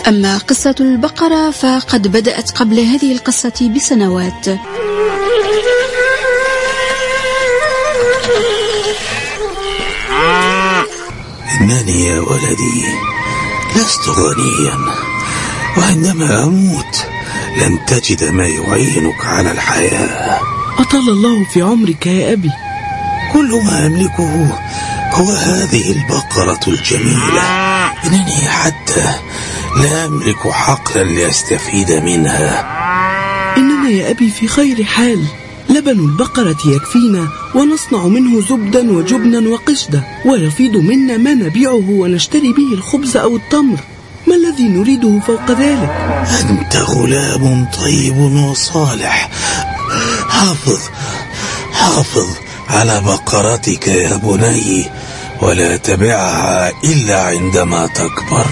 أما قصة البقرة فقد بدأت قبل هذه القصة بسنوات. إنني يا ولدي لست غنيا، وعندما أموت لن تجد ما يعينك على الحياة. أطال الله في عمرك يا أبي. كل ما أملكه هو هذه البقرة الجميلة. إنني حتى لا أملك حقلا لأستفيد منها. إننا يا أبي في خير حال، لبن البقرة يكفينا ونصنع منه زبدا وجبنا وقشدا، ويفيض منا ما نبيعه ونشتري به الخبز أو التمر. ما الذي نريده فوق ذلك؟ أنت غلام طيب وصالح. حافظ على بقرتك يا بني، ولا تبعها إلا عندما تكبر.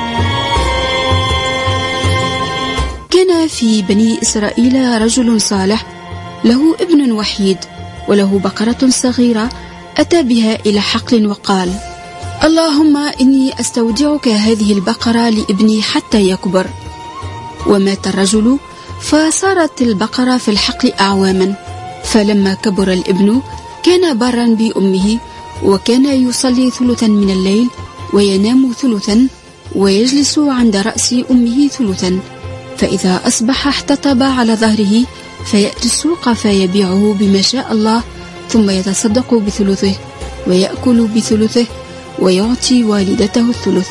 كان في بني إسرائيل رجل صالح له ابن وحيد وله بقرة صغيرة، أتى بها إلى حقل وقال: اللهم إني أستودعك هذه البقرة لابني حتى يكبر. ومات الرجل، فصارت البقرة في الحقل أعواما. فلما كبر الابن كان برا بأمه، وكان يصلي ثلثا من الليل وينام ثلثا، ويجلس عند رأس أمه ثلثا. فإذا أصبح احتطب على ظهره، فيأتي السوق فيبيعه بما شاء الله، ثم يتصدق بثلثه ويأكل بثلثه ويعطي والدته الثلث.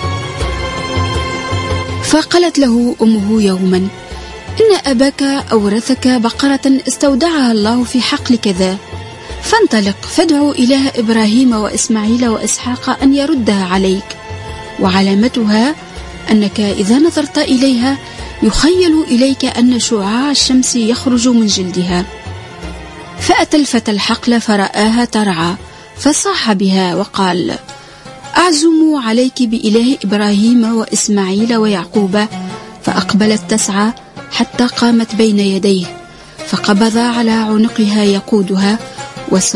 فقالت له أمه يوما: إن أباك أورثك بقرة استودعها الله في حقل كذا، فانطلق فادعو إله إبراهيم وإسماعيل وإسحاق أن يردها عليك، وعلامتها أنك إذا نظرت إليها يخيل إليك أن شعاع الشمس يخرج من جلدها. فأتى الفتى الحقل فرآها ترعى، فصاح بها وقال: أعزم عليك بإله إبراهيم وإسماعيل ويعقوب. فأقبلت تسعى حتى قامت بين يديه، فقبض على عنقها يقودها